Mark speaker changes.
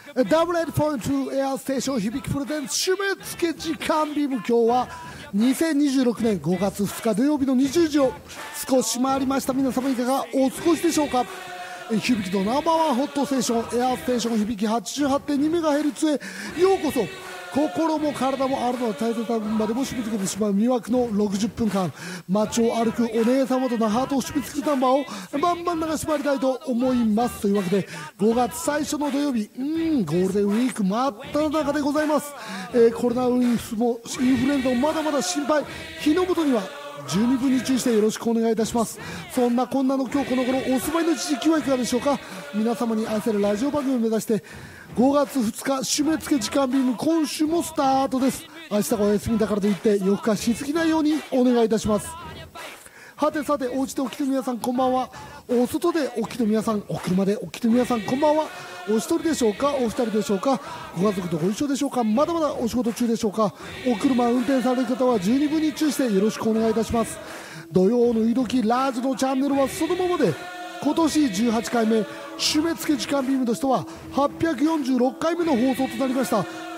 Speaker 1: W8.2 エアステーション響きプレゼンツ締め付け時間ビーム。今日は2026年5月2日土曜日の20時を少し回りました。皆様いかがお過ごしでしょうか。響きのナンバーワンホットステーションエアステーション響き 88.2MHz へようこそ。心も体もあるのは大切な分までも締め付けてしまう魅惑の60分間、街を歩くお姉様とのハートを締め付けたナンバーをバンバン流し回りたいと思います。というわけで5月最初の土曜日、ゴールデンウィーク真っ只中でございます。コロナウイルスもインフルエンザもまだまだ心配、火の元には十二分に注意してよろしくお願いいたします。そんなこんなの今日この頃お住まいの地域はいかがでしょうか。皆様に愛せるラジオ番組を目指して5月2日締め付け時間ビーム、今週もスタートです。明日がお休みだからといって夜更かしすぎないようにお願いいたします。はてさて、お家でお聞きの皆さんこんばんは。お外でお聞きの皆さん、お車でお聞きの皆さんこんばんは。お一人でしょうか、お二人でしょうか、ご家族とご一緒でしょうか、まだまだお仕事中でしょうか。お車運転される方は十二分に注意してよろしくお願いいたします。土曜のいどきラジオのチャンネルはそのままで、今年18回目締め付け時間ビームとしては846回目の放送となりました。